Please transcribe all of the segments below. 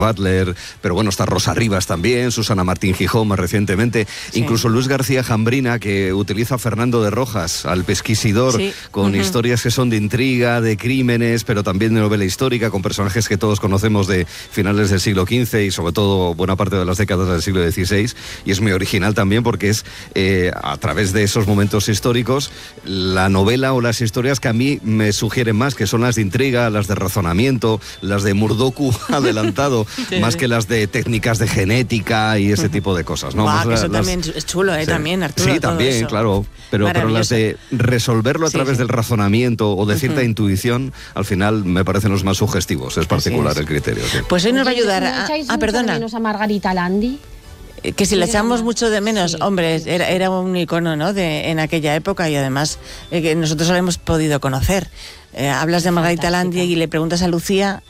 Butler, pero bueno, está Rosa Rivas también, Susana Martín Gijón más recientemente, incluso Luis García Jambrina, que utiliza a Fernando de Rojas, al pesquisidor, con historias que son de intriga, de crímenes, pero también de novela histórica, con personajes que todos conocemos de finales del siglo XV y sobre todo buena parte de las décadas del siglo XVI, y es muy original también porque es a través de esos momentos históricos la novela o las historias que a mí me sugieren más, que son las de intriga, las de razonamiento, las de Murdoku adelantado, más que las de técnicas de genética y ese tipo de cosas, ¿no? Wow, eso también es chulo, también, Arturo. Sí, también, eso. Claro. Pero las de resolverlo a través del razonamiento o de cierta intuición, al final me parecen los más sugestivos. Es particular el criterio. Sí. Pues hoy nos va a ayudar perdona. ¿Menos a Margarita Landi? Que si la echamos mucho de menos, hombre, era un icono, ¿no? En aquella época, y además que nosotros la hemos podido conocer. Hablas de Margarita Landi y le preguntas a Lucía.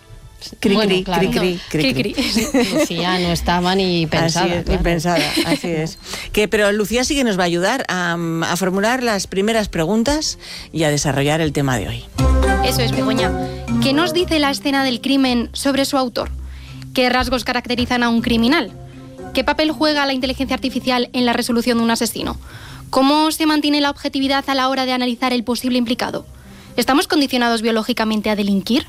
Lucía no estaba ni pensada. Ni pensada, así es. Pero Lucía sí que nos va a ayudar a formular las primeras preguntas y a desarrollar el tema de hoy. Eso es, Begoña. ¿Qué nos dice la escena del crimen sobre su autor? ¿Qué rasgos caracterizan a un criminal? ¿Qué papel juega la inteligencia artificial en la resolución de un asesino? ¿Cómo se mantiene la objetividad a la hora de analizar el posible implicado? ¿Estamos condicionados biológicamente a delinquir?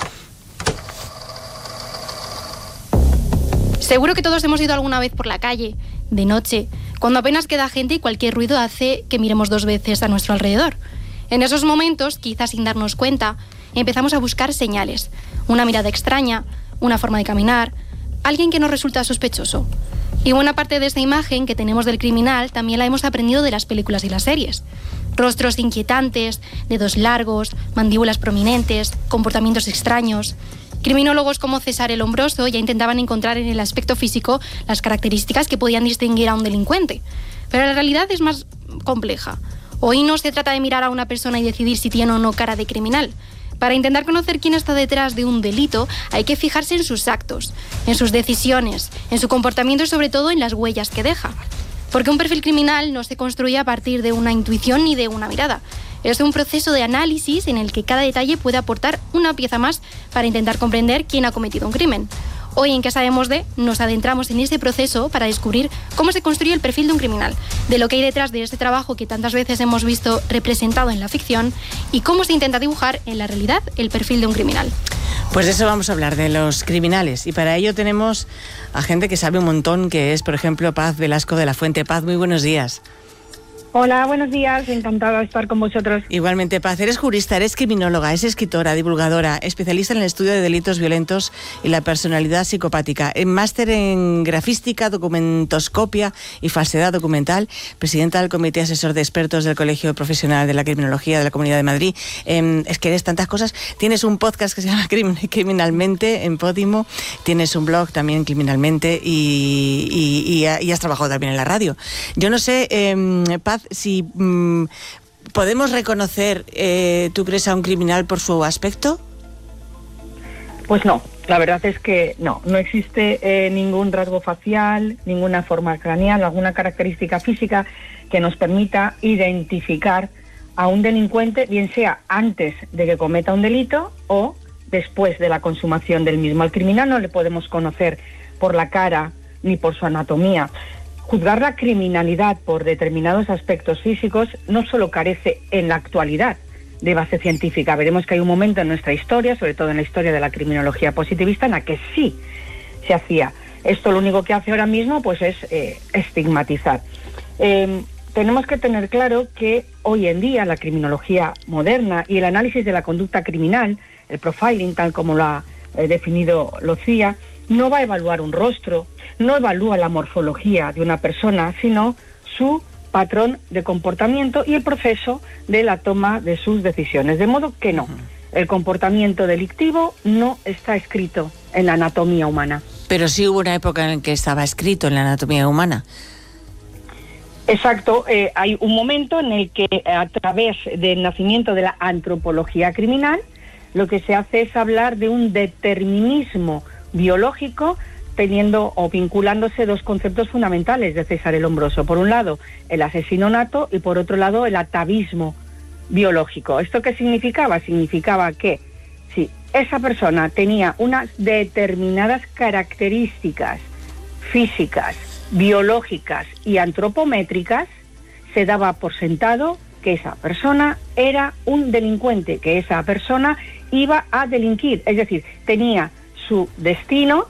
Seguro que todos hemos ido alguna vez por la calle, de noche, cuando apenas queda gente y cualquier ruido hace que miremos 2 veces a nuestro alrededor. En esos momentos, quizás sin darnos cuenta, empezamos a buscar señales. Una mirada extraña, una forma de caminar, alguien que nos resulta sospechoso. Y buena parte de esta imagen que tenemos del criminal también la hemos aprendido de las películas y las series. Rostros inquietantes, dedos largos, mandíbulas prominentes, comportamientos extraños. Criminólogos como César el Hombroso ya intentaban encontrar en el aspecto físico las características que podían distinguir a un delincuente. Pero la realidad es más compleja. Hoy no se trata de mirar a una persona y decidir si tiene o no cara de criminal. Para intentar conocer quién está detrás de un delito, hay que fijarse en sus actos, en sus decisiones, en su comportamiento y sobre todo en las huellas que deja. Porque un perfil criminal no se construye a partir de una intuición ni de una mirada. Es un proceso de análisis en el que cada detalle puede aportar una pieza más para intentar comprender quién ha cometido un crimen. Hoy en ¿Qué sabemos de? Nos adentramos en ese proceso para descubrir cómo se construye el perfil de un criminal, de lo que hay detrás de este trabajo que tantas veces hemos visto representado en la ficción y cómo se intenta dibujar en la realidad el perfil de un criminal. Pues de eso vamos a hablar, de los criminales. Y para ello tenemos a gente que sabe un montón, que es, por ejemplo, Paz Velasco de la Fuente. Paz, muy buenos días. Hola, buenos días, encantada de estar con vosotros. Igualmente, Paz, eres jurista, eres criminóloga, eres escritora, divulgadora, especialista en el estudio de delitos violentos y la personalidad psicopática, máster en grafística, documentoscopia y falsedad documental, presidenta del Comité Asesor de Expertos del Colegio Profesional de la Criminología de la Comunidad de Madrid. Es que eres tantas cosas. Tienes un podcast que se llama Criminalmente en Podimo, tienes un blog también, Criminalmente, y has trabajado también en la radio. Yo no sé, Paz, si podemos reconocer, ¿tú crees a un criminal por su aspecto? Pues no, la verdad es que no existe ningún rasgo facial, ninguna forma craneal, alguna característica física que nos permita identificar a un delincuente, bien sea antes de que cometa un delito o después de la consumación del mismo. Al criminal no le podemos conocer por la cara ni por su anatomía. Juzgar la criminalidad por determinados aspectos físicos no solo carece en la actualidad de base científica. Veremos que hay un momento en nuestra historia, sobre todo en la historia de la criminología positivista, en la que sí se hacía. Esto lo único que hace ahora mismo pues es estigmatizar. Tenemos que tener claro que hoy en día la criminología moderna y el análisis de la conducta criminal, el profiling tal como lo ha definido Lucía, no va a evaluar un rostro, no evalúa la morfología de una persona, sino su patrón de comportamiento y el proceso de la toma de sus decisiones. De modo que no, el comportamiento delictivo no está escrito en la anatomía humana. Pero sí hubo una época en que estaba escrito en la anatomía humana. Exacto, hay un momento en el que a través del nacimiento de la antropología criminal, lo que se hace es hablar de un determinismo biológico teniendo o vinculándose 2 conceptos fundamentales de César el Hombroso. Por un lado, el asesino nato y por otro lado, el atavismo biológico. ¿Esto qué significaba? Significaba que si esa persona tenía unas determinadas características físicas, biológicas y antropométricas, se daba por sentado que esa persona era un delincuente, que esa persona iba a delinquir, es decir, tenía su destino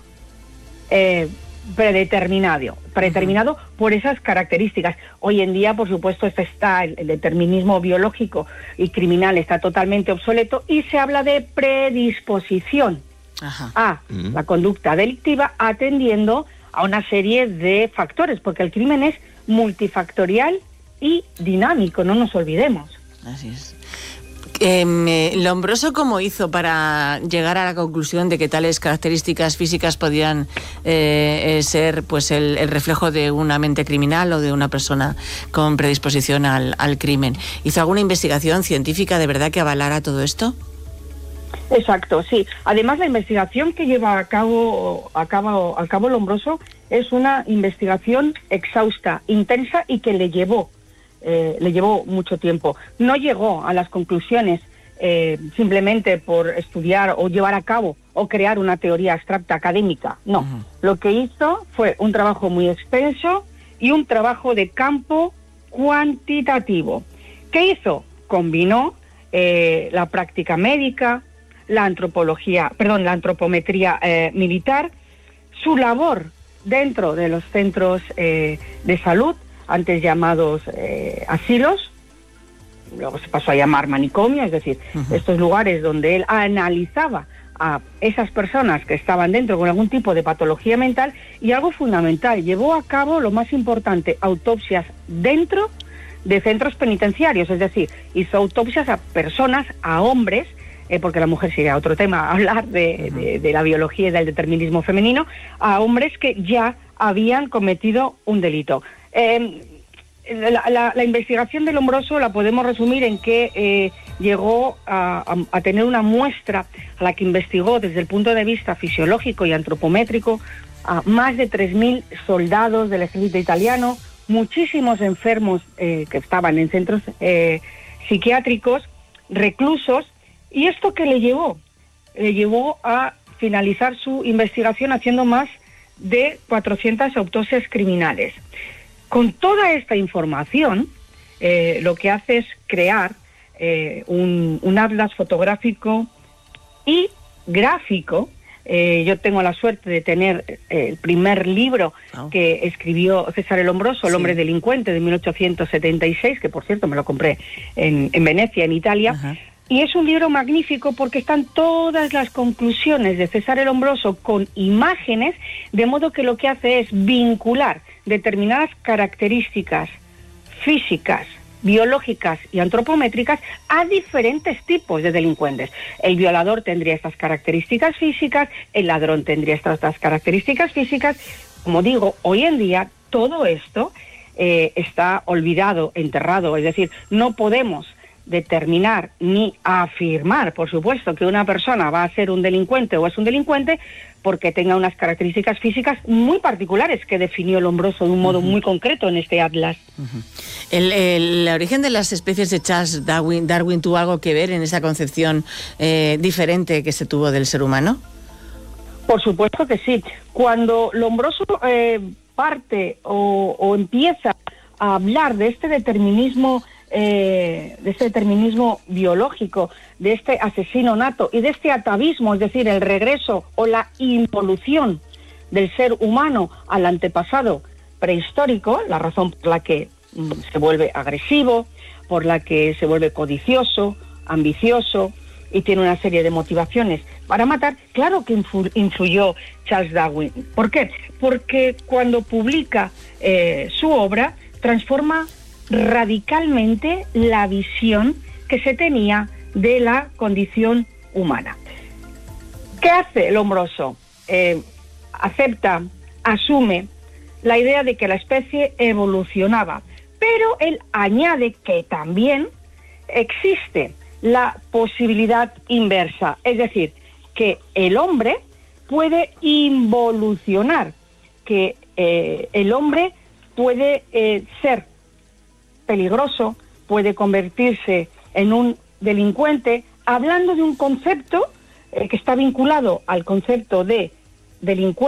predeterminado por esas características. Hoy en día, por supuesto, está el determinismo biológico y criminal está totalmente obsoleto y se habla de predisposición a la conducta delictiva atendiendo a una serie de factores, porque el crimen es multifactorial y dinámico, no nos olvidemos. Así es. Lombroso, ¿cómo hizo para llegar a la conclusión de que tales características físicas podían ser pues el reflejo de una mente criminal o de una persona con predisposición al crimen? ¿Hizo alguna investigación científica de verdad que avalara todo esto? Exacto, sí. Además, la investigación que lleva a cabo Lombroso es una investigación exhausta, intensa y que le llevó mucho tiempo. No llegó a las conclusiones simplemente por estudiar o llevar a cabo o crear una teoría abstracta académica. No, lo que hizo fue un trabajo muy extenso y un trabajo de campo cuantitativo. ¿Qué hizo? Combinó la práctica médica, la antropometría militar, su labor dentro de los centros de salud, antes llamados asilos, luego se pasó a llamar manicomio, es decir, estos lugares donde él analizaba a esas personas que estaban dentro con algún tipo de patología mental, y algo fundamental, llevó a cabo lo más importante, autopsias dentro de centros penitenciarios, es decir, hizo autopsias a personas, a hombres, porque la mujer sería otro tema, hablar de la biología y del determinismo femenino, a hombres que ya habían cometido un delito. La investigación de Lombroso la podemos resumir en que llegó a tener una muestra a la que investigó desde el punto de vista fisiológico y antropométrico a más de 3.000 soldados del ejército italiano, muchísimos enfermos que estaban en centros psiquiátricos, reclusos, y esto que le llevó a finalizar su investigación haciendo más de 400 autopsias criminales. Con toda esta información, lo que hace es crear un atlas fotográfico y gráfico. Yo tengo la suerte de tener el primer libro que escribió Cesare Lombroso, El hombre delincuente, de 1876, que por cierto me lo compré en Venecia, en Italia. Ajá. Y es un libro magnífico porque están todas las conclusiones de Cesare Lombroso con imágenes, de modo que lo que hace es vincular determinadas características físicas, biológicas y antropométricas a diferentes tipos de delincuentes. El violador tendría estas características físicas, el ladrón tendría estas características físicas. Como digo, hoy en día todo esto está olvidado, enterrado, es decir, no podemos determinar ni afirmar, por supuesto, que una persona va a ser un delincuente o es un delincuente porque tenga unas características físicas muy particulares que definió Lombroso de un modo muy concreto en este atlas. ¿El origen de las especies de Charles Darwin tuvo algo que ver en esa concepción diferente que se tuvo del ser humano? Por supuesto que sí. Cuando Lombroso parte o empieza a hablar de este determinismo biológico, de este asesino nato y de este atavismo, es decir, el regreso o la involución del ser humano al antepasado prehistórico, la razón por la que se vuelve agresivo, por la que se vuelve codicioso, ambicioso y tiene una serie de motivaciones para matar, claro que influyó Charles Darwin. ¿Por qué? Porque cuando publica su obra, transforma radicalmente la visión que se tenía de la condición humana. ¿Qué hace Lombroso? Acepta, asume la idea de que la especie evolucionaba, pero él añade que también existe la posibilidad inversa, es decir, que el hombre puede involucionar, que el hombre puede ser peligroso, puede convertirse en un delincuente, hablando de un concepto que está vinculado al concepto de delincuencia